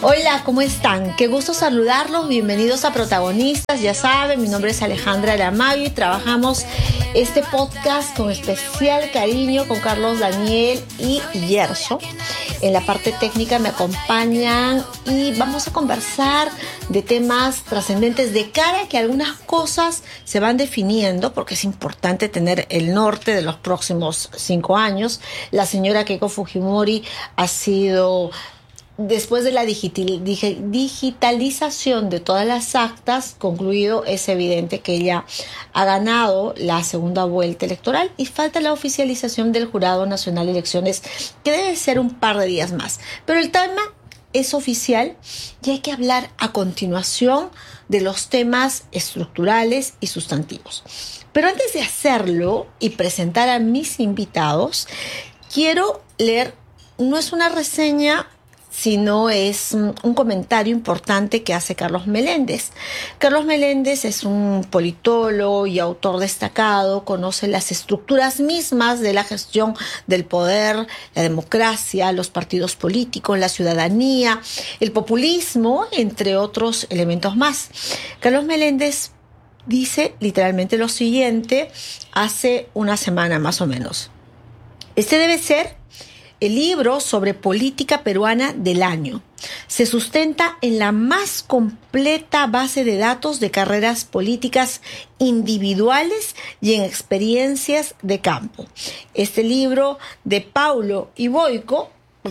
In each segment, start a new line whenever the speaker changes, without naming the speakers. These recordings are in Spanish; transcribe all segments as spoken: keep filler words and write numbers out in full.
Hola, ¿cómo están? Qué gusto saludarlos, bienvenidos a Protagonistas. Ya saben, mi nombre es Alejandra Aramayo y trabajamos este podcast con especial cariño con Carlos Daniel y Yerso. En la parte técnica me acompañan y vamos a conversar de temas trascendentes de cara a que algunas cosas se van definiendo, porque es importante tener el norte de los próximos cinco años. La señora Keiko Fujimori ha sido... Después de la digital, digitalización de todas las actas, concluido, es evidente que ella ha ganado la segunda vuelta electoral y falta la oficialización del Jurado Nacional de Elecciones, que debe ser un par de días más. Pero el tema es oficial y hay que hablar a continuación de los temas estructurales y sustantivos. Pero antes de hacerlo y presentar a mis invitados, quiero leer, no es una reseña, sino es un comentario importante que hace Carlos Meléndez. Carlos Meléndez es un politólogo y autor destacado, conoce las estructuras mismas de la gestión del poder, la democracia, los partidos políticos, la ciudadanía, el populismo, entre otros elementos más. Carlos Meléndez dice literalmente lo siguiente hace una semana más o menos. Este debe ser el libro sobre política peruana del año. Se sustenta en la más completa base de datos de carreras políticas individuales y en experiencias de campo. Este libro de Paulo y Boyko,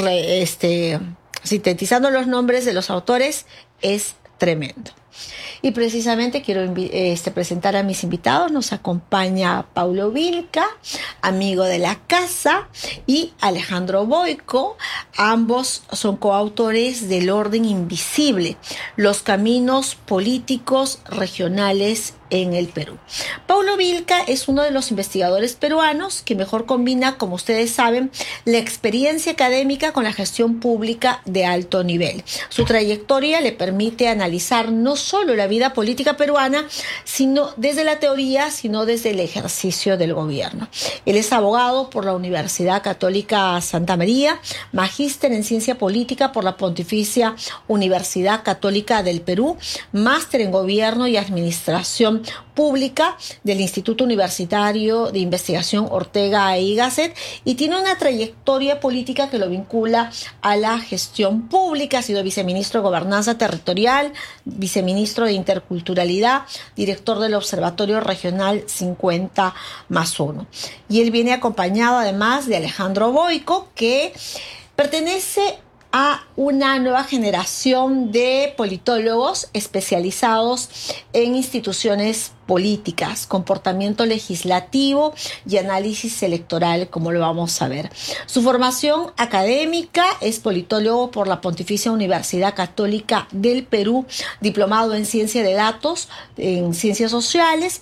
este, sintetizando los nombres de los autores, es tremendo. Y precisamente quiero este, presentar a mis invitados. Nos acompaña Paulo Vilca, amigo de la casa, y Alejandro Boyko. Ambos son coautores del Orden Invisible, los caminos políticos regionales en el Perú. Paulo Vilca es uno de los investigadores peruanos que mejor combina, como ustedes saben, la experiencia académica con la gestión pública de alto nivel. Su trayectoria le permite analizar no solo la vida política peruana, sino desde la teoría, sino desde el ejercicio del gobierno. Él es abogado por la Universidad Católica Santa María, magíster en ciencia política por la Pontificia Universidad Católica del Perú, máster en gobierno y administración pública del Instituto Universitario de Investigación Ortega y Gasset, y tiene una trayectoria política que lo vincula a la gestión pública. Ha sido viceministro de Gobernanza Territorial, viceministro de Interculturalidad, director del Observatorio Regional cincuenta más uno. Y él viene acompañado además de Alejandro Boyko, que pertenece a una nueva generación de politólogos especializados en instituciones políticas, comportamiento legislativo y análisis electoral, como lo vamos a ver. Su formación académica es politólogo por la Pontificia Universidad Católica del Perú, diplomado en ciencia de datos, en ciencias sociales.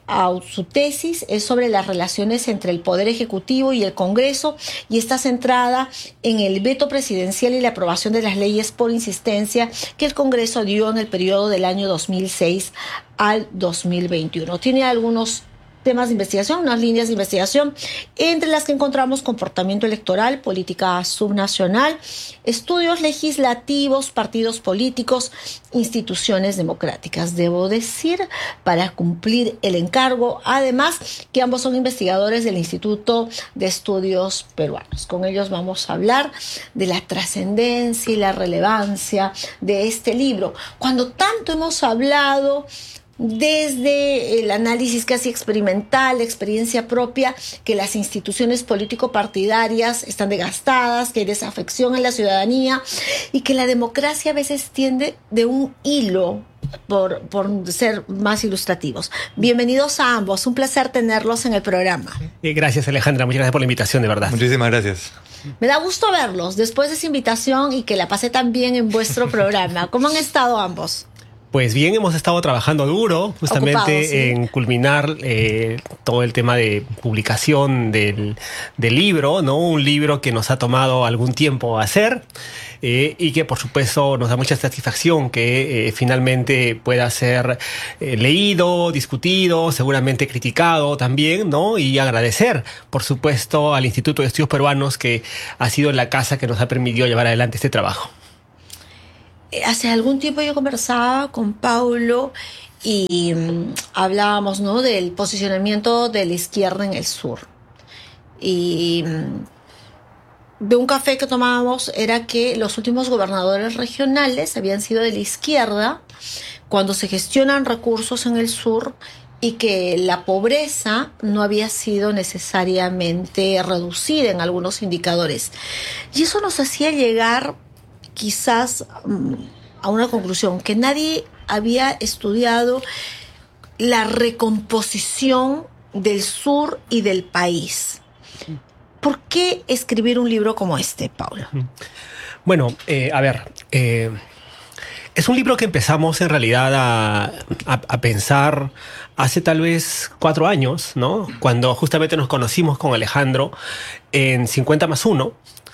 Su tesis es sobre las relaciones entre el Poder Ejecutivo y el Congreso y está centrada en el veto presidencial y la aprobación de las leyes por insistencia que el Congreso dio en el periodo del año dos mil seis al dos mil veintiuno. Tiene algunos temas de investigación, unas líneas de investigación, entre las que encontramos comportamiento electoral, política subnacional, estudios legislativos, partidos políticos, instituciones democráticas. Debo decir, para cumplir el encargo, además, que ambos son investigadores del Instituto de Estudios Peruanos. Con ellos vamos a hablar de la trascendencia y la relevancia de este libro. Cuando tanto hemos hablado desde el análisis casi experimental, experiencia propia, que las instituciones político-partidarias están desgastadas, que hay desafección en la ciudadanía y que la democracia a veces tiende de un hilo, por, por ser más ilustrativos. Bienvenidos a ambos, un placer tenerlos en el programa.
Gracias, Alejandra, muchas gracias por la invitación, de verdad.
Muchísimas gracias.
Me da gusto verlos después de esa invitación y que la pasé tan bien en vuestro programa. ¿Cómo han estado ambos?
Pues bien, hemos estado trabajando duro justamente
Ocupado, sí.
en culminar eh, todo el tema de publicación del, del libro, ¿no? Un libro que nos ha tomado algún tiempo hacer eh, y que por supuesto nos da mucha satisfacción que eh, finalmente pueda ser eh, leído, discutido, seguramente criticado también, ¿no? Y agradecer, por supuesto, al Instituto de Estudios Peruanos, que ha sido la casa que nos ha permitido llevar adelante este trabajo.
hace algún tiempo yo conversaba con Paulo y um, hablábamos, ¿no?, del posicionamiento de la izquierda en el sur. Y um, de un café que tomábamos era que los últimos gobernadores regionales habían sido de la izquierda cuando se gestionan recursos en el sur y que la pobreza no había sido necesariamente reducida en algunos indicadores. Y eso nos hacía llegar quizás a una conclusión, que nadie había estudiado la recomposición del sur y del país. ¿Por qué escribir un libro como este, Paulo?
Bueno, eh, a ver, eh, es un libro que empezamos en realidad a, a, a pensar hace tal vez cuatro años, ¿no? Cuando justamente nos conocimos con Alejandro en cincuenta más uno,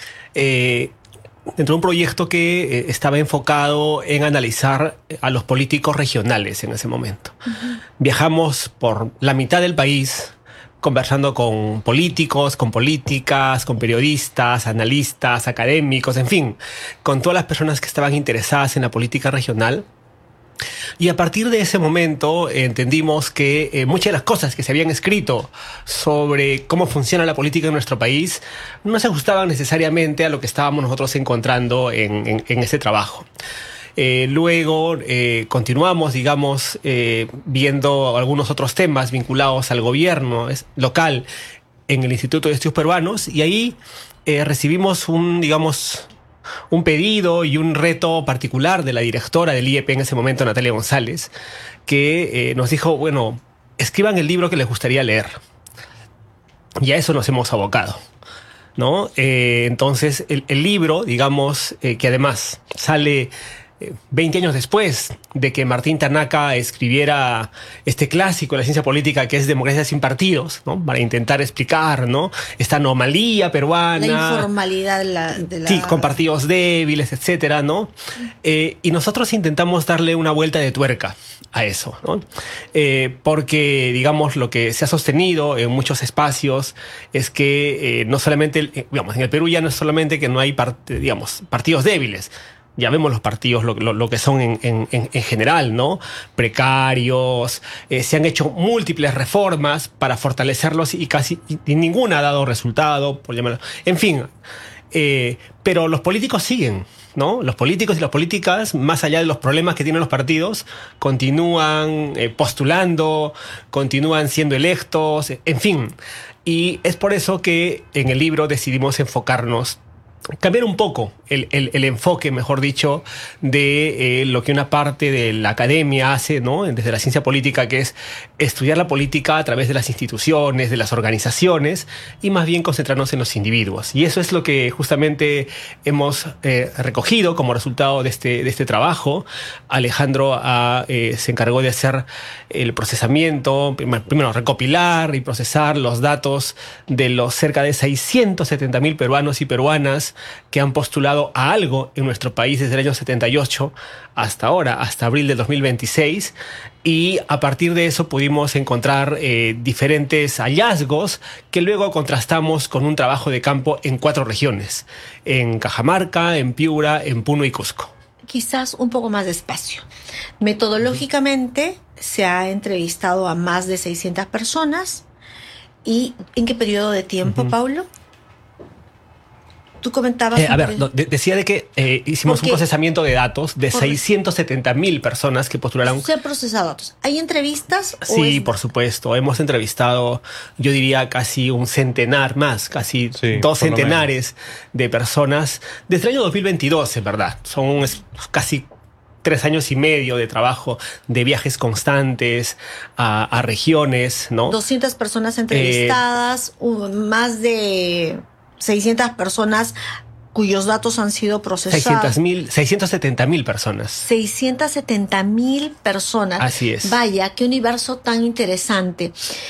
eh, dentro de un proyecto que eh, estaba enfocado en analizar a los políticos regionales en ese momento. Uh-huh. Viajamos por la mitad del país, conversando con políticos, con políticas, con periodistas, analistas, académicos, en fin, con todas las personas que estaban interesadas en la política regional. Y a partir de ese momento eh, entendimos que eh, muchas de las cosas que se habían escrito sobre cómo funciona la política en nuestro país no se ajustaban necesariamente a lo que estábamos nosotros encontrando en, en, en ese trabajo. Eh, luego eh, continuamos, digamos, eh, viendo algunos otros temas vinculados al gobierno es, local en el Instituto de Estudios Peruanos, y ahí eh, recibimos un, digamos, un pedido y un reto particular de la directora del I E P en ese momento, Natalia González, que eh, nos dijo, bueno, escriban el libro que les gustaría leer. Y a eso nos hemos abocado, ¿no? Eh, entonces, el, el libro, digamos, eh, que además sale veinte años después de que Martín Tanaka escribiera este clásico de la ciencia política que es Democracia sin partidos, ¿no?, para intentar explicar, ¿no?, esta anomalía peruana.
La informalidad de la... De la...
Sí, con partidos débiles, etcétera, ¿no? Eh, y nosotros intentamos darle una vuelta de tuerca a eso, ¿no? Eh, porque, digamos, lo que se ha sostenido en muchos espacios es que eh, no solamente, digamos, en el Perú ya no es solamente que no hay, part digamos, partidos débiles. Ya vemos los partidos lo, lo, lo que son en, en, en general, ¿no? Precarios, eh, se han hecho múltiples reformas para fortalecerlos y casi y ninguna ha dado resultado, por llamarlo. En fin, eh, pero los políticos siguen, ¿no? Los políticos y las políticas, más allá de los problemas que tienen los partidos, continúan eh, postulando, continúan siendo electos, en fin. Y es por eso que en el libro decidimos enfocarnos, cambiar un poco el, el, el enfoque, mejor dicho, de eh, lo que una parte de la academia hace, ¿no?, desde la ciencia política, que es estudiar la política a través de las instituciones, de las organizaciones, y más bien concentrarnos en los individuos. Y eso es lo que justamente hemos eh, recogido como resultado de este, de este trabajo. Alejandro ha, eh, se encargó de hacer el procesamiento, primero recopilar y procesar los datos de los cerca de seiscientos setenta mil peruanos y peruanas que han postulado a algo en nuestro país desde el año setenta y ocho hasta ahora, hasta abril del dos mil veintiséis, y a partir de eso pudimos encontrar eh, diferentes hallazgos que luego contrastamos con un trabajo de campo en cuatro regiones, en Cajamarca, en Piura, en Puno y Cusco.
Quizás un poco más despacio. Metodológicamente se ha entrevistado a más de seiscientas personas. ¿Y en qué periodo de tiempo, uh-huh. Paulo? Tú comentabas...
Eh, a ver, no, de, decía de que eh, hicimos un procesamiento de datos de
por...
seiscientas setenta mil personas que postularon.
Se han procesado datos. ¿Hay entrevistas?
Sí,
es...
por supuesto. Hemos entrevistado, yo diría, casi un centenar más, casi sí, dos centenares de personas desde el año dos mil veintidós, en verdad. Son casi tres años y medio de trabajo, de viajes constantes a, a regiones, ¿no?
doscientas personas entrevistadas, eh, más de seiscientas personas cuyos datos han sido procesados.
seiscientas setenta mil personas.
seiscientas setenta mil personas.
Así es.
Vaya, qué universo tan interesante.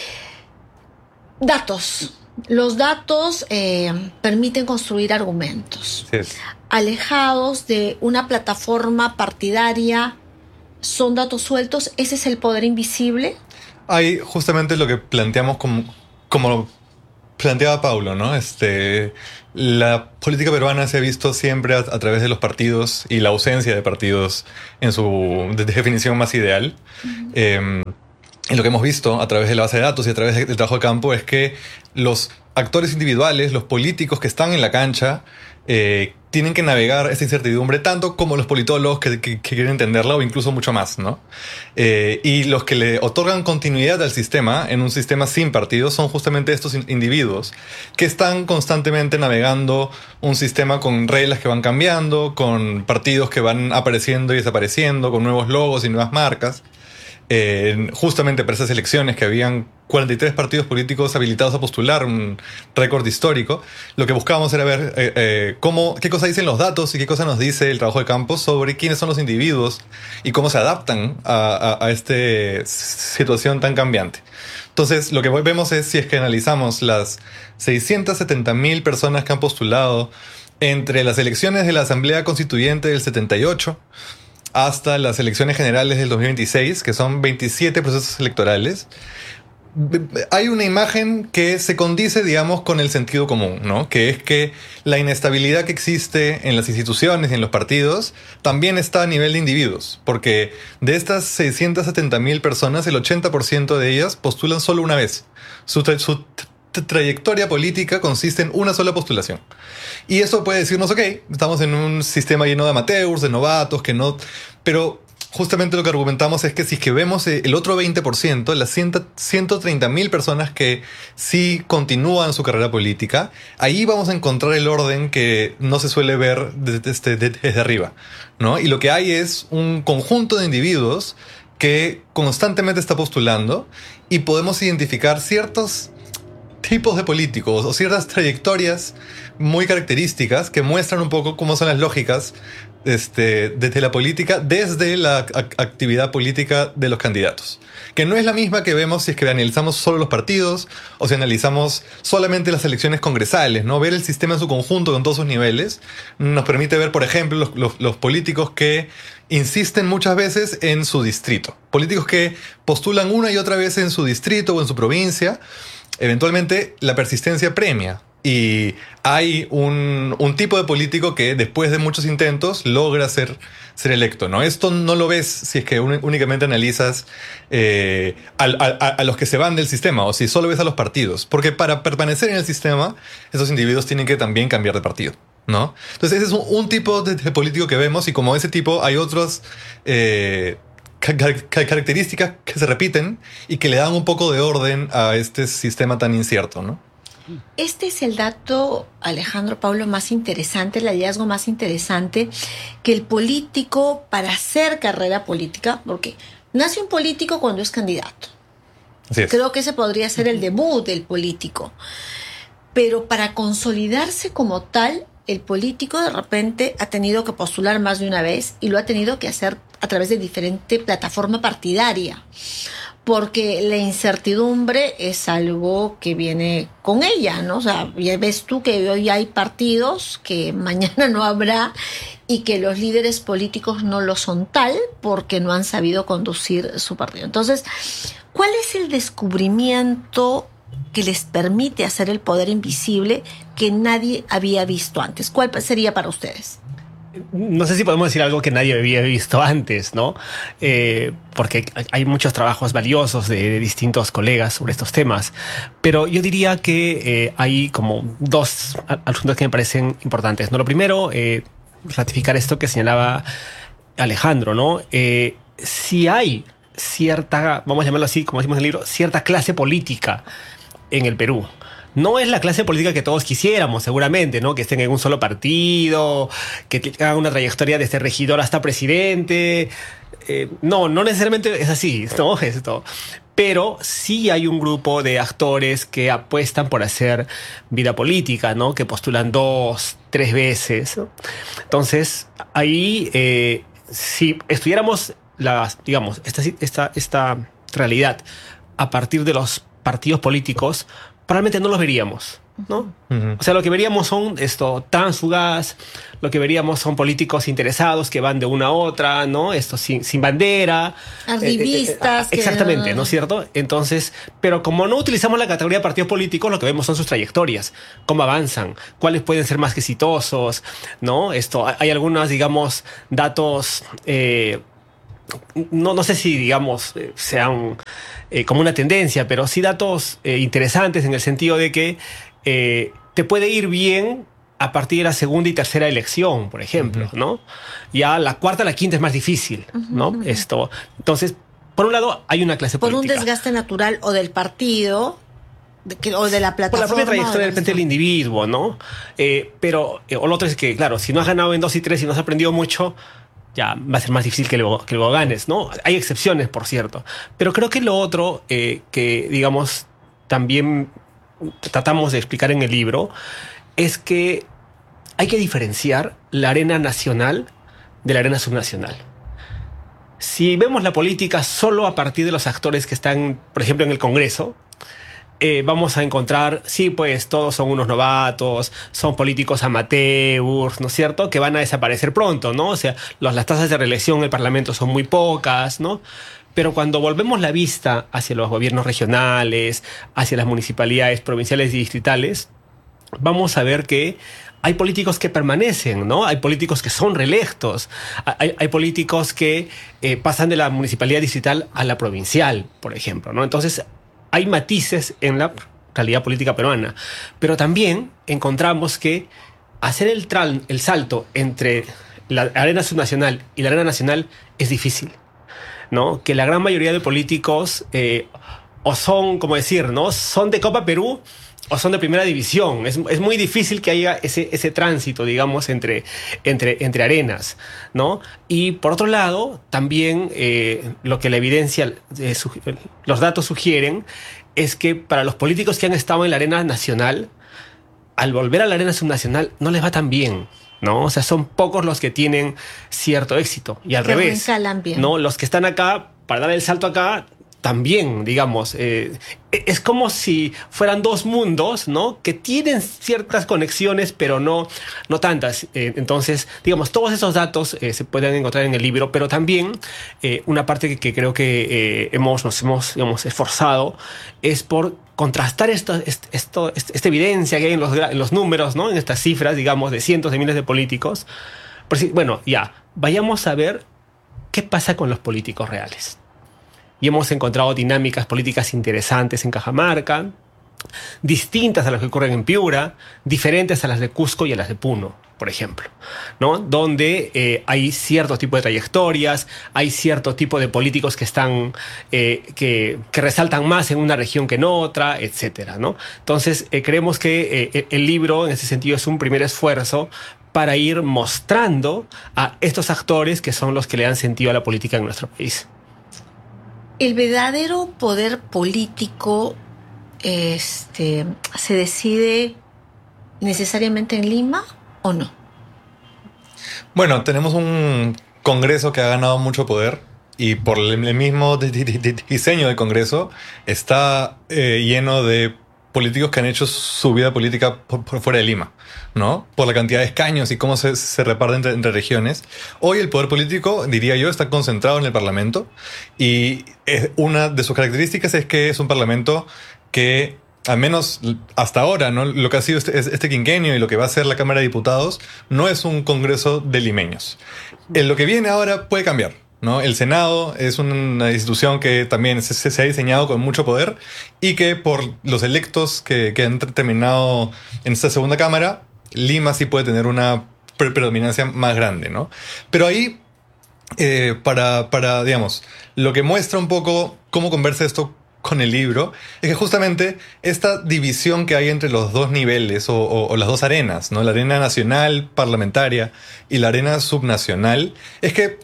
Datos. Los datos eh, permiten construir argumentos.
Sí.
Alejados de una plataforma partidaria, son datos sueltos. ¿Ese es el poder invisible?
Hay justamente lo que planteamos como, como planteaba Paulo, ¿no? Este, la política peruana se ha visto siempre a, a través de los partidos y la ausencia de partidos en su de definición más ideal. Uh-huh. Eh, y lo que hemos visto a través de la base de datos y a través del trabajo de campo es que los actores individuales, los políticos que están en la cancha, eh, tienen que navegar esta incertidumbre tanto como los politólogos que, que, que quieren entenderla o incluso mucho más, ¿no? Eh, y los que le otorgan continuidad al sistema, en un sistema sin partidos, son justamente estos individuos que están constantemente navegando un sistema con reglas que van cambiando, con partidos que van apareciendo y desapareciendo, con nuevos logos y nuevas marcas. Eh, justamente para esas elecciones que habían cuarenta y tres partidos políticos habilitados a postular, un récord histórico, lo que buscábamos era ver eh, eh, cómo, qué cosa dicen los datos y qué cosa nos dice el trabajo de campo sobre quiénes son los individuos y cómo se adaptan a, a, a esta situación tan cambiante. Entonces, lo que vemos es, si es que analizamos las seiscientas setenta mil personas que han postulado entre las elecciones de la Asamblea Constituyente del setenta y ocho hasta las elecciones generales del dos mil veintiséis, que son veintisiete procesos electorales, hay una imagen que se condice, digamos, con el sentido común, ¿no? Que es que la inestabilidad que existe en las instituciones y en los partidos también está a nivel de individuos, porque de estas seiscientas setenta mil personas, el ochenta por ciento de ellas postulan solo una vez. Su, tra su trayectoria política consiste en una sola postulación. Y eso puede decirnos, ok, estamos en un sistema lleno de amateurs, de novatos, que no... Pero justamente lo que argumentamos es que si es que vemos el otro veinte por ciento, las ciento treinta mil personas que sí continúan su carrera política, ahí vamos a encontrar el orden que no se suele ver desde, desde, desde arriba, ¿no? Y lo que hay es un conjunto de individuos que constantemente está postulando y podemos identificar ciertos tipos de políticos o ciertas trayectorias muy características que muestran un poco cómo son las lógicas este, desde la política, desde la ac actividad política de los candidatos. Que no es la misma que vemos si es que analizamos solo los partidos o si analizamos solamente las elecciones congresales, ¿no? Ver el sistema en su conjunto con todos sus niveles nos permite ver, por ejemplo, los, los, los políticos que insisten muchas veces en su distrito. Políticos que postulan una y otra vez en su distrito o en su provincia. Eventualmente la persistencia premia y hay un, un tipo de político que después de muchos intentos logra ser, ser electo, ¿no? Esto no lo ves si es que un, únicamente analizas eh, a, a, a los que se van del sistema o si solo ves a los partidos, porque para permanecer en el sistema esos individuos tienen que también cambiar de partido, ¿no? Entonces ese es un, un tipo de, de político que vemos y como ese tipo hay otros... Eh, características que se repiten y que le dan un poco de orden a este sistema tan incierto, ¿no?
Este es el dato, Alejandro, Pablo, más interesante, el hallazgo más interesante, que el político, para hacer carrera política, porque nace un político cuando es candidato.
Así es.
Creo que ese podría ser el debut del político. Pero para consolidarse como tal, el político de repente ha tenido que postular más de una vez y lo ha tenido que hacer a través de diferente plataforma partidaria, porque la incertidumbre es algo que viene con ella, ¿no? O sea, ya ves tú que hoy hay partidos que mañana no habrá y que los líderes políticos no lo son tal porque no han sabido conducir su partido. Entonces, ¿cuál es el descubrimiento que les permite hacer el poder invisible que nadie había visto antes? ¿Cuál sería para ustedes?
No sé si podemos decir algo que nadie había visto antes, ¿no? Eh, porque hay muchos trabajos valiosos de, de distintos colegas sobre estos temas. Pero yo diría que eh, hay como dos asuntos que me parecen importantes, ¿no? Lo primero, eh, ratificar esto que señalaba Alejandro, ¿no? Eh, si hay cierta, vamos a llamarlo así, como decimos en el libro, cierta clase política en el Perú. No es la clase política que todos quisiéramos, seguramente, ¿no? Que estén en un solo partido, que hagan una trayectoria desde regidor hasta presidente. Eh, no, no necesariamente es así, ¿no? Esto. Pero sí hay un grupo de actores que apuestan por hacer vida política, ¿no? Que postulan dos, tres veces, ¿no? Entonces, ahí, eh, si estudiáramos las, digamos, esta, esta, esta realidad a partir de los partidos políticos, probablemente no los veríamos, ¿no? Uh-huh. O sea, lo que veríamos son esto, tránsfugas, lo que veríamos son políticos interesados que van de una a otra, ¿no? Esto sin, sin bandera.
Arribistas.
Eh, eh, eh, exactamente, que... ¿no es cierto? Entonces, pero como no utilizamos la categoría de partidos políticos, lo que vemos son sus trayectorias, cómo avanzan, cuáles pueden ser más exitosos, ¿no? Esto, hay algunos, digamos, datos... Eh, No, no sé si, digamos, eh, sean eh, como una tendencia, pero sí datos eh, interesantes en el sentido de que eh, te puede ir bien a partir de la segunda y tercera elección, por ejemplo, uh-huh. ¿no? Ya la cuarta, la quinta es más difícil, uh-huh, ¿no? Uh-huh. Esto, entonces, por un lado, hay una clase
por
política.
Por un desgaste natural o del partido de que, o de la plataforma.
Por la propia trayectoria de repente del individuo, ¿no? Eh, pero, eh, o lo otro es que, claro, si no has ganado en dos y tres y no has aprendido mucho, ya va a ser más difícil que luego, que luego ganes, ¿no? Hay excepciones, por cierto. Pero creo que lo otro eh, que, digamos, también tratamos de explicar en el libro es que hay que diferenciar la arena nacional de la arena subnacional. Si vemos la política solo a partir de los actores que están, por ejemplo, en el Congreso, Eh, vamos a encontrar, sí, pues todos son unos novatos, son políticos amateurs, ¿no es cierto?, que van a desaparecer pronto, ¿no? O sea, los, las tasas de reelección en el Parlamento son muy pocas, ¿no? Pero cuando volvemos la vista hacia los gobiernos regionales, hacia las municipalidades provinciales y distritales, vamos a ver que hay políticos que permanecen, ¿no? Hay políticos que son reelectos, hay, hay políticos que eh, pasan de la municipalidad distrital a la provincial, por ejemplo, ¿no? Entonces, hay matices en la realidad política peruana, pero también encontramos que hacer el, tral, el salto entre la arena subnacional y la arena nacional es difícil, ¿no? Que la gran mayoría de políticos eh, o son, como decir, ¿no? Son de Copa Perú o son de primera división. Es, es muy difícil que haya ese, ese tránsito, digamos, entre, entre, entre arenas, ¿no? Y por otro lado, también eh, lo que la evidencia, eh, su, los datos sugieren, es que para los políticos que han estado en la arena nacional, al volver a la arena subnacional, no les va tan bien, ¿no? O sea, son pocos los que tienen cierto éxito. Y al
que
revés,
bien.
¿no? Los que están acá, para dar el salto acá, también, digamos, eh, es como si fueran dos mundos, ¿no? Que tienen ciertas conexiones, pero no, no tantas. Eh, entonces, digamos, todos esos datos eh, se pueden encontrar en el libro, pero también eh, una parte que, que creo que eh, hemos, nos hemos, digamos, esforzado es por contrastar esto, esto, esta evidencia que hay en los, en los números, ¿no? En estas cifras, digamos, de cientos de miles de políticos. Por si, bueno, ya, vayamos a ver qué pasa con los políticos reales. Y hemos encontrado dinámicas políticas interesantes en Cajamarca, distintas a las que ocurren en Piura, diferentes a las de Cusco y a las de Puno, por ejemplo, ¿no? Donde eh, hay cierto tipo de trayectorias, hay cierto tipo de políticos que están, eh, que, que resaltan más en una región que en otra, etcétera, ¿no? Entonces, eh, creemos que eh, el libro, en ese sentido, es un primer esfuerzo para ir mostrando a estos actores que son los que le dan sentido a la política en nuestro país.
¿El verdadero poder político este, se decide necesariamente en Lima o no?
Bueno, tenemos un Congreso que ha ganado mucho poder y por el mismo diseño del Congreso está eh, lleno de políticos que han hecho su vida política por, por fuera de Lima, ¿no? Por la cantidad de escaños y cómo se, se reparten entre, entre regiones. Hoy el poder político, diría yo, está concentrado en el Parlamento y es, una de sus características es que es un Parlamento que, al menos hasta ahora, ¿no? Lo que ha sido este, este quinquenio y lo que va a ser la Cámara de Diputados no es un Congreso de limeños. En lo que viene ahora puede cambiar, ¿no? El Senado es una institución que también se, se ha diseñado con mucho poder y que por los electos que, que han terminado en esta segunda cámara, Lima sí puede tener una predominancia más grande, ¿no? Pero ahí, eh, para, para, digamos, lo que muestra un poco cómo conversa esto con el libro, es que justamente esta división que hay entre los dos niveles o, o, o las dos arenas, ¿no? La arena nacional parlamentaria y la arena subnacional, es que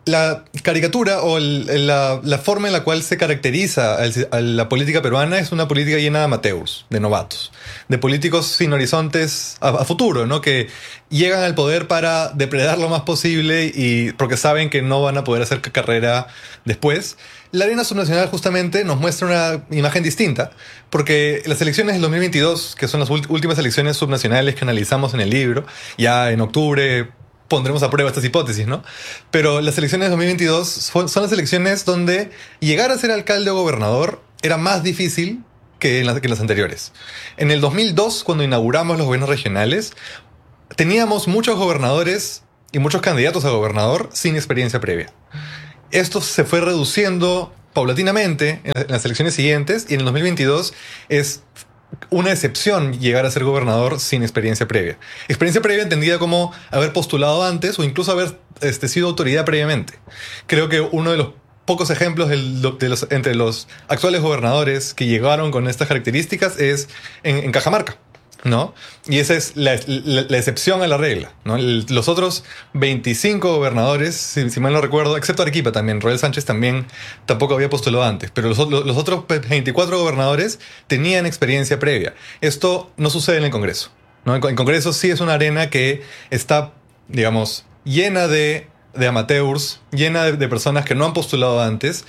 La caricatura o el, la, la forma en la cual se caracteriza a la política peruana es una política llena de amateurs, de novatos, de políticos sin horizontes a, a futuro, ¿no? Que llegan al poder para depredar lo más posible y porque saben que no van a poder hacer carrera después. La arena subnacional justamente nos muestra una imagen distinta, porque las elecciones del dos mil veintidós, que son las últimas elecciones subnacionales que analizamos en el libro, ya en octubre pondremos a prueba estas hipótesis, ¿no? Pero las elecciones de dos mil veintidós son, son las elecciones donde llegar a ser alcalde o gobernador era más difícil que en, las, que en las anteriores. En el dos mil dos, cuando inauguramos los gobiernos regionales, teníamos muchos gobernadores y muchos candidatos a gobernador sin experiencia previa. Esto se fue reduciendo paulatinamente en las elecciones siguientes y en el dos mil veintidós es una excepción llegar a ser gobernador sin experiencia previa. Experiencia previa entendida como haber postulado antes o incluso haber este, sido autoridad previamente. Creo que uno de los pocos ejemplos del, de los, entre los actuales gobernadores que llegaron con estas características es en, en Cajamarca, ¿no? Y esa es la, la, la excepción a la regla, ¿no? El, los otros veinticinco gobernadores, si, si mal no recuerdo, excepto Arequipa también, Roel Sánchez también tampoco había postulado antes, pero los, los, los otros veinticuatro gobernadores tenían experiencia previa. Esto no sucede en el Congreso, ¿no? En el Congreso sí es una arena que está, digamos, llena de, de amateurs, llena de, de personas que no han postulado antes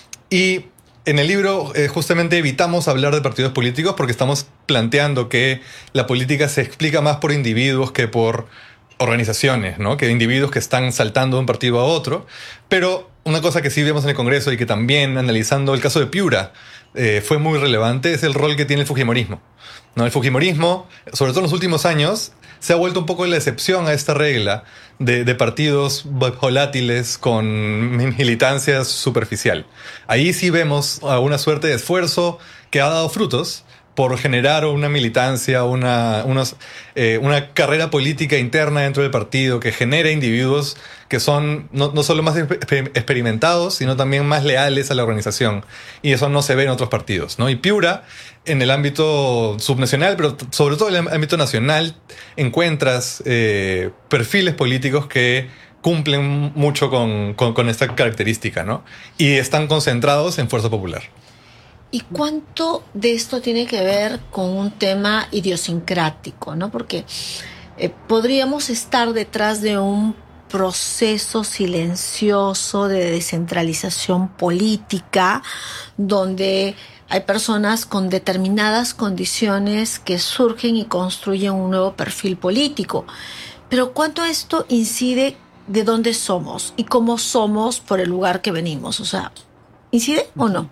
y en el libro eh, justamente evitamos hablar de partidos políticos porque estamos planteando que la política se explica más por individuos que por organizaciones, ¿no? Que individuos que están saltando de un partido a otro. Pero una cosa que sí vemos en el Congreso y que también analizando el caso de Piura eh, fue muy relevante es el rol que tiene el fujimorismo, ¿no? El fujimorismo, sobre todo en los últimos años, se ha vuelto un poco la excepción a esta regla de, de partidos volátiles con militancia superficial. Ahí sí vemos una suerte de esfuerzo que ha dado frutos por generar una militancia, una, unos, eh, una carrera política interna dentro del partido que genera individuos que son no, no solo más experimentados, sino también más leales a la organización. Y eso no se ve en otros partidos, ¿no? Y Piura, en el ámbito subnacional, pero sobre todo en el ámbito nacional, encuentras eh, perfiles políticos que cumplen mucho con, con, con esta característica, ¿no? Y están concentrados en Fuerza Popular.
¿Y cuánto de esto tiene que ver con un tema idiosincrático, ¿no? Porque eh, podríamos estar detrás de un proceso silencioso de descentralización política, donde hay personas con determinadas condiciones que surgen y construyen un nuevo perfil político. Pero ¿cuánto esto incide de dónde somos y cómo somos por el lugar que venimos? O sea, ¿incide o no?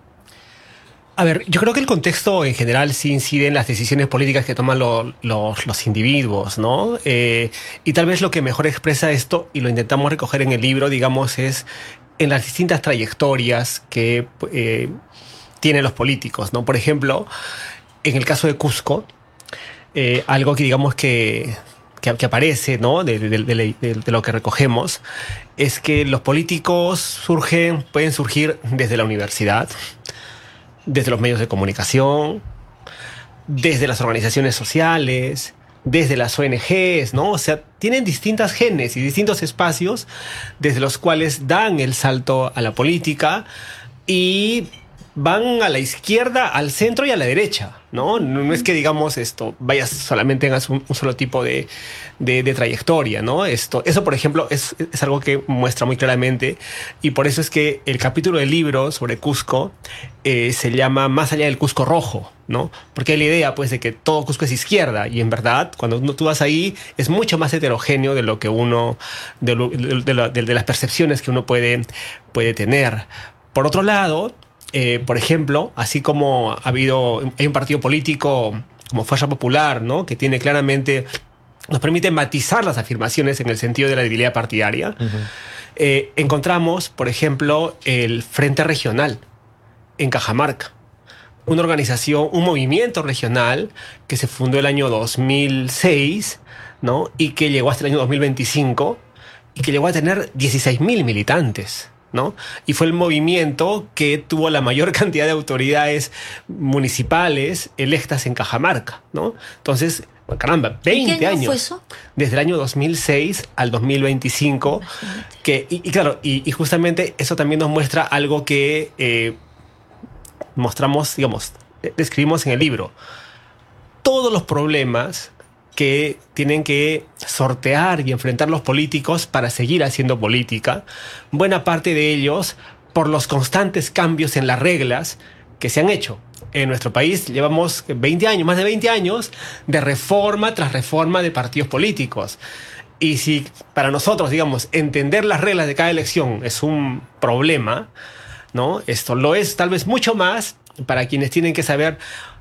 A ver, yo creo que el contexto en general sí incide en las decisiones políticas que toman lo, los, los individuos, ¿no? Eh, y tal vez lo que mejor expresa esto, y lo intentamos recoger en el libro, digamos, es en las distintas trayectorias que eh, tienen los políticos, ¿no? Por ejemplo, en el caso de Cusco, eh, algo que digamos que, que, que aparece, ¿no? De, de, de, de, de lo que recogemos, es que los políticos surgen, pueden surgir desde la universidad, desde los medios de comunicación, desde las organizaciones sociales, desde las O N Ges, ¿no? O sea, tienen distintas genes y distintos espacios desde los cuales dan el salto a la política y van a la izquierda, al centro y a la derecha, ¿no? No es que, digamos, esto vayas solamente en un, un solo tipo de, de, de trayectoria, ¿no? Esto, eso, por ejemplo, es, es algo que muestra muy claramente y por eso es que el capítulo del libro sobre Cusco eh, se llama Más allá del Cusco rojo, ¿no? Porque hay la idea, pues, de que todo Cusco es izquierda y en verdad, cuando tú vas ahí, es mucho más heterogéneo de lo que uno, de, lo, de, de, de, de las percepciones que uno puede, puede tener. Por otro lado, Eh, por ejemplo, así como ha habido, hay un partido político como Fuerza Popular, ¿no? Que tiene claramente, nos permite matizar las afirmaciones en el sentido de la debilidad partidaria. Uh-huh. eh, encontramos, por ejemplo, el Frente Regional en Cajamarca, una organización, un movimiento regional que se fundó el año dos mil seis, ¿no? Y que llegó hasta el año dos mil veinticinco y que llegó a tener dieciséis mil militantes, ¿no? Y fue el movimiento que tuvo la mayor cantidad de autoridades municipales electas en Cajamarca, ¿no? Entonces, caramba, veinte
¿En qué año
años.
fue eso?
Desde el año dos mil seis al dos mil veinticinco. Que, y, y claro, y, y justamente eso también nos muestra algo que eh, mostramos, digamos, describimos en el libro. Todos los problemas que tienen que sortear y enfrentar los políticos para seguir haciendo política, buena parte de ellos por los constantes cambios en las reglas que se han hecho. En nuestro país llevamos veinte años, más de veinte años de reforma tras reforma de partidos políticos. Y si para nosotros, digamos, entender las reglas de cada elección es un problema, ¿no? Esto lo es tal vez mucho más para quienes tienen que saber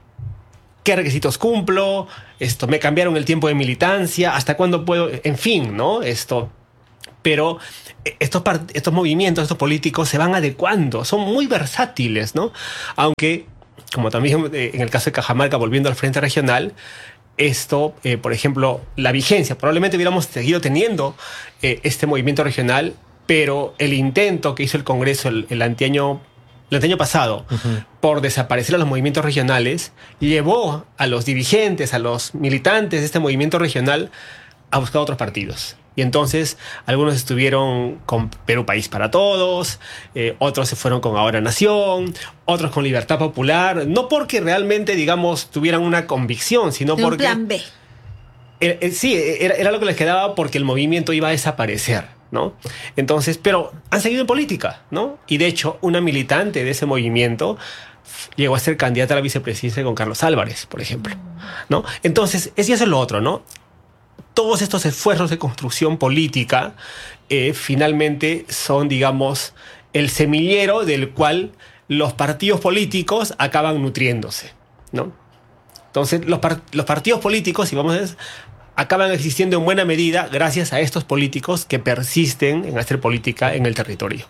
qué requisitos cumplo, esto, me cambiaron el tiempo de militancia, hasta cuándo puedo, en fin, ¿no? Esto, pero estos, estos movimientos, estos políticos se van adecuando, son muy versátiles, ¿no? Aunque, como también en el caso de Cajamarca, volviendo al Frente Regional, esto, eh, por ejemplo, la vigencia, probablemente hubiéramos seguido teniendo eh, este movimiento regional, pero el intento que hizo el Congreso el, el anteaño el año pasado, uh-huh. por desaparecer a los movimientos regionales, llevó a los dirigentes, a los militantes de este movimiento regional a buscar otros partidos. Y entonces algunos estuvieron con Perú País para Todos, eh, otros se fueron con Ahora Nación, otros con Libertad Popular, no porque realmente, digamos, tuvieran una convicción, sino
de
porque...
un plan B.
Eh, eh, sí, era, era lo que les quedaba porque el movimiento iba a desaparecer, ¿no? Entonces, pero han seguido en política, ¿no? Y de hecho, una militante de ese movimiento llegó a ser candidata a la vicepresidencia con Carlos Álvarez, por ejemplo, ¿no? Entonces, eso es lo otro, ¿no? Todos estos esfuerzos de construcción política eh, finalmente son, digamos, el semillero del cual los partidos políticos acaban nutriéndose, ¿no? Entonces, los, par los partidos políticos, si vamos a ver, acaban existiendo en buena medida gracias a estos políticos que persisten en hacer política en el territorio.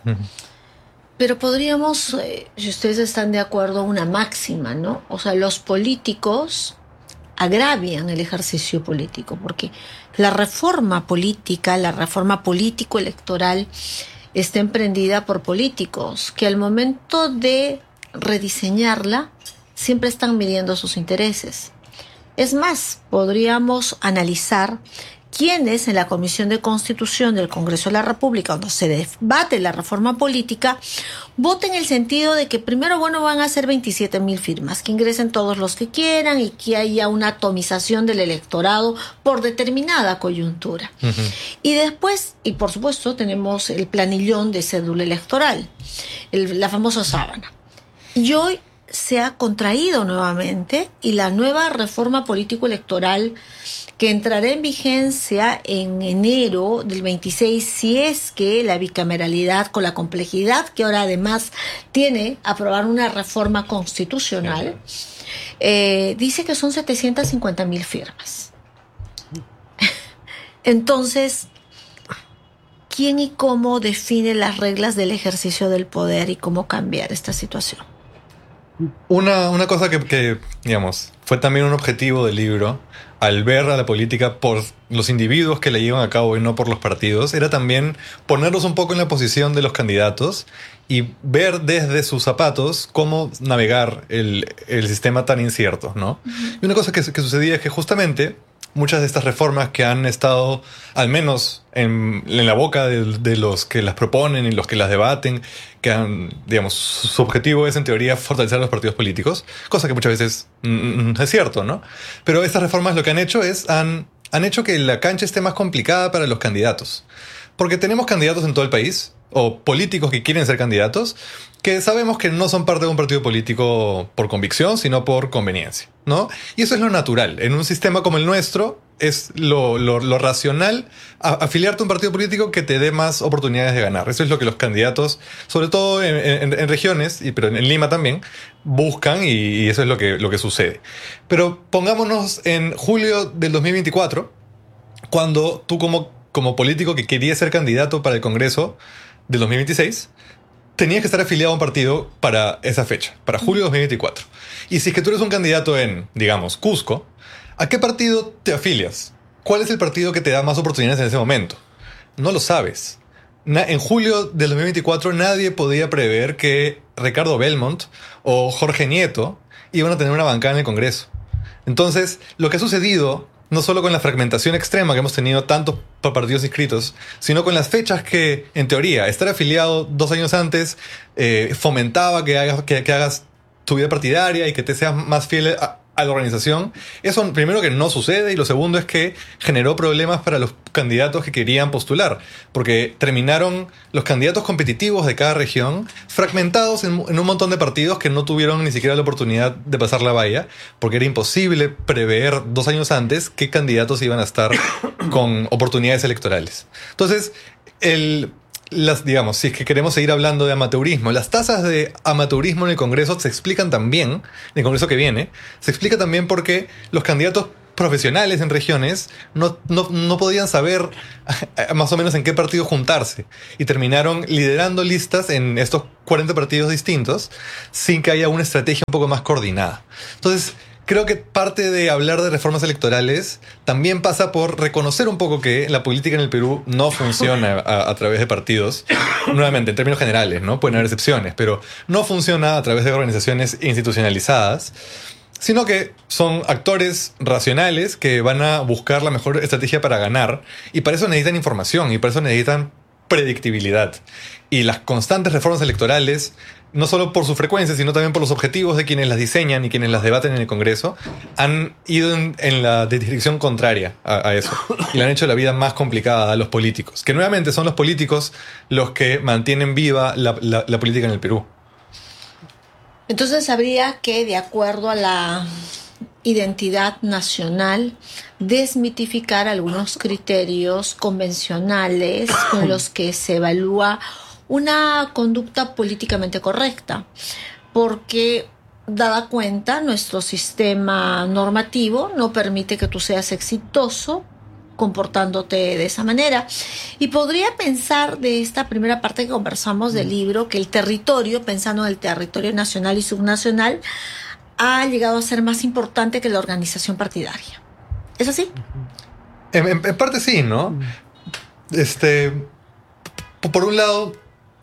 Pero podríamos, eh, si ustedes están de acuerdo, una máxima, ¿no? O sea, los políticos agravian el ejercicio político, porque la reforma política, la reforma político-electoral está emprendida por políticos que al momento de rediseñarla siempre están midiendo sus intereses. Es más, podríamos analizar quiénes en la Comisión de Constitución del Congreso de la República, donde se debate la reforma política, voten en el sentido de que primero, bueno, van a ser veintisiete mil firmas, que ingresen todos los que quieran y que haya una atomización del electorado por determinada coyuntura. Uh-huh. Y después, y por supuesto, tenemos el planillón de cédula electoral, el, la famosa sábana. Y hoy se ha contraído nuevamente y la nueva reforma político-electoral que entrará en vigencia en enero del veintiséis, si es que la bicameralidad, con la complejidad que ahora además tiene aprobar una reforma constitucional, eh, dice que son setecientas cincuenta mil firmas. Entonces, ¿quién y cómo define las reglas del ejercicio del poder y cómo cambiar esta situación?
Una, una cosa que, que, digamos, fue también un objetivo del libro, al ver a la política por los individuos que la llevan a cabo y no por los partidos, era también ponerlos un poco en la posición de los candidatos y ver desde sus zapatos cómo navegar el, el sistema tan incierto, ¿no? Uh-huh. Y una cosa que, que sucedía es que justamente muchas de estas reformas que han estado, al menos en, en la boca de, de los que las proponen y los que las debaten, que han, digamos, su objetivo es en teoría fortalecer a los partidos políticos, cosa que muchas veces mm, es cierto, ¿no? Pero estas reformas lo que han hecho es, han, han hecho que la cancha esté más complicada para los candidatos. Porque tenemos candidatos en todo el país, o políticos que quieren ser candidatos, que sabemos que no son parte de un partido político por convicción, sino por conveniencia, ¿no? Y eso es lo natural. En un sistema como el nuestro, es lo, lo, lo racional a, afiliarte a un partido político que te dé más oportunidades de ganar. Eso es lo que los candidatos, sobre todo en, en, en regiones, y, pero en Lima también, buscan y, y eso es lo que, lo que sucede. Pero pongámonos en julio del dos mil veinticuatro, cuando tú como, como político que querías ser candidato para el Congreso del dos mil veintiséis, tenías que estar afiliado a un partido para esa fecha, para julio de dos mil veinticuatro. Y si es que tú eres un candidato en, digamos, Cusco, ¿a qué partido te afilias? ¿Cuál es el partido que te da más oportunidades en ese momento? No lo sabes. Na- en julio del dos mil veinticuatro nadie podía prever que Ricardo Belmont o Jorge Nieto iban a tener una bancada en el Congreso. Entonces, lo que ha sucedido no solo con la fragmentación extrema que hemos tenido tantos partidos inscritos, sino con las fechas que, en teoría, estar afiliado dos años antes eh, fomentaba que hagas, que, que hagas tu vida partidaria y que te seas más fiel a, a la organización. Eso, primero, que no sucede, y lo segundo es que generó problemas para los candidatos que querían postular, porque terminaron los candidatos competitivos de cada región fragmentados en, en un montón de partidos que no tuvieron ni siquiera la oportunidad de pasar la valla, porque era imposible prever dos años antes qué candidatos iban a estar con oportunidades electorales. Entonces, el... Las, digamos, si es que queremos seguir hablando de amateurismo, las tasas de amateurismo en el Congreso se explican también, en el Congreso que viene, se explica también porque los candidatos profesionales en regiones no, no, no podían saber más o menos en qué partido juntarse y terminaron liderando listas en estos cuarenta partidos distintos sin que haya una estrategia un poco más coordinada. Entonces, creo que parte de hablar de reformas electorales también pasa por reconocer un poco que la política en el Perú no funciona a, a través de partidos. Nuevamente, en términos generales, ¿no? Pueden haber excepciones, pero no funciona a través de organizaciones institucionalizadas, sino que son actores racionales que van a buscar la mejor estrategia para ganar, y para eso necesitan información y para eso necesitan predictibilidad. Y las constantes reformas electorales, no solo por su frecuencia, sino también por los objetivos de quienes las diseñan y quienes las debaten en el Congreso, han ido en, en la dirección contraria a, a eso. Y le han hecho la vida más complicada a los políticos, que nuevamente son los políticos los que mantienen viva la, la, la política en el Perú.
Entonces habría que, de acuerdo a la identidad nacional, desmitificar algunos criterios convencionales con los que se evalúa una conducta políticamente correcta, porque, dada cuenta, nuestro sistema normativo no permite que tú seas exitoso comportándote de esa manera. Y podría pensar, de esta primera parte que conversamos del libro, que el territorio, pensando en el territorio nacional y subnacional, ha llegado a ser más importante que la organización partidaria. ¿Es así?
En, en, en parte sí, ¿no? Este, por un lado,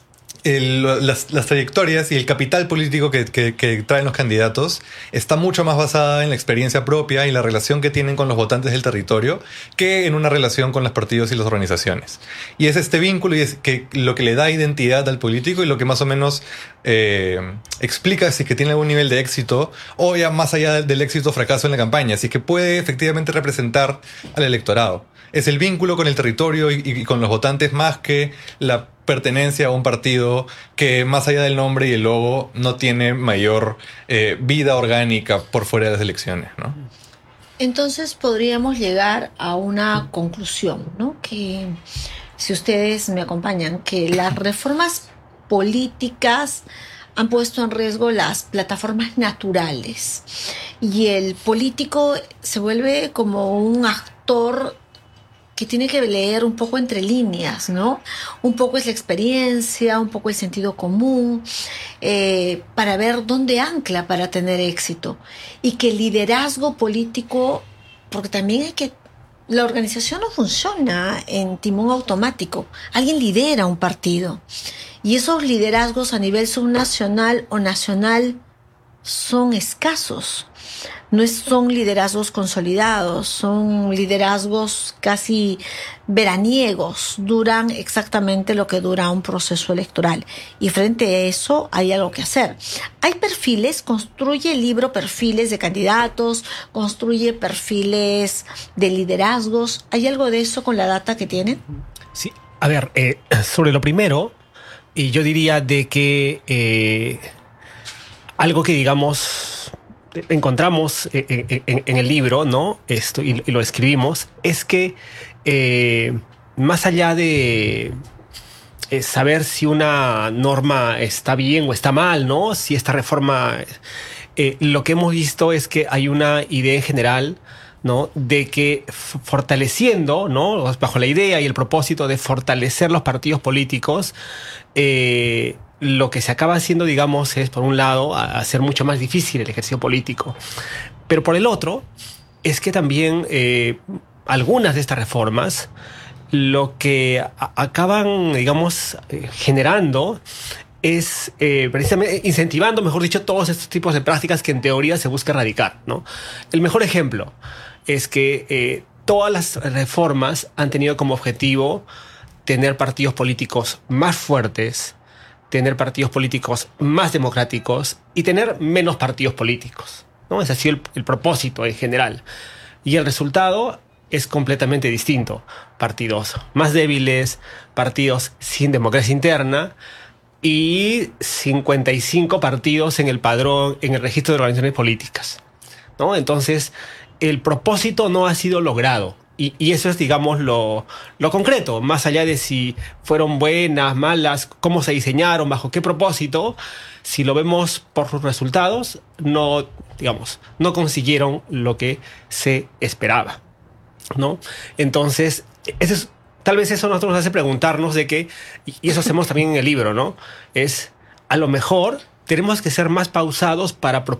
El, las, las trayectorias y el capital político que, que, que traen los candidatos está mucho más basada en la experiencia propia y la relación que tienen con los votantes del territorio que en una relación con los partidos y las organizaciones. Y es este vínculo y es que lo que le da identidad al político y lo que más o menos eh, explica si es que tiene algún nivel de éxito o, ya más allá del, del éxito o fracaso en la campaña, si es que puede efectivamente representar al electorado. Es el vínculo con el territorio y, y con los votantes más que la pertenencia a un partido que, más allá del nombre y el logo, no tiene mayor eh, vida orgánica por fuera de las elecciones, ¿no?
Entonces podríamos llegar a una conclusión, ¿no? Que, si ustedes me acompañan, que las reformas políticas han puesto en riesgo las plataformas naturales y el político se vuelve como un actor que tiene que leer un poco entre líneas, ¿no? Un poco es la experiencia, un poco el sentido común, eh, para ver dónde ancla para tener éxito. Y que el liderazgo político, porque también hay que... La organización no funciona en timón automático. Alguien lidera un partido. Y esos liderazgos a nivel subnacional o nacional son escasos. No son liderazgos consolidados, son liderazgos casi veraniegos, duran exactamente lo que dura un proceso electoral. Y frente a eso hay algo que hacer. Hay perfiles, construye el libro perfiles de candidatos, construye perfiles de liderazgos. ¿Hay algo de eso con la data que tienen?
Sí, a ver, eh, sobre lo primero, y yo diría de que eh, algo que digamos... encontramos en, en, en el libro, ¿no? Esto, y, y lo escribimos, es que eh, más allá de eh, saber si una norma está bien o está mal, ¿no? Si esta reforma... Eh, lo que hemos visto es que hay una idea en general, ¿no? De que fortaleciendo, ¿no? Bajo la idea y el propósito de fortalecer los partidos políticos, eh, lo que se acaba haciendo, digamos, es, por un lado, hacer mucho más difícil el ejercicio político. Pero por el otro, es que también eh, algunas de estas reformas lo que acaban, digamos, eh, generando es eh, precisamente incentivando, mejor dicho, todos estos tipos de prácticas que en teoría se busca erradicar, ¿no? El mejor ejemplo es que eh, todas las reformas han tenido como objetivo tener partidos políticos más fuertes, tener partidos políticos más democráticos y tener menos partidos políticos, ¿no? Ese ha sido el, el propósito en general. Y el resultado es completamente distinto. Partidos más débiles, partidos sin democracia interna y cincuenta y cinco partidos en el padrón, en el registro de organizaciones políticas, ¿no? Entonces, el propósito no ha sido logrado. Y, y eso es, digamos, lo, lo concreto, más allá de si fueron buenas, malas, cómo se diseñaron, bajo qué propósito. Si lo vemos por sus resultados, no, digamos, no consiguieron lo que se esperaba, ¿no? Entonces, eso es, tal vez eso nosotros nos hace preguntarnos de que, y eso hacemos también en el libro, ¿no? Es, a lo mejor tenemos que ser más pausados para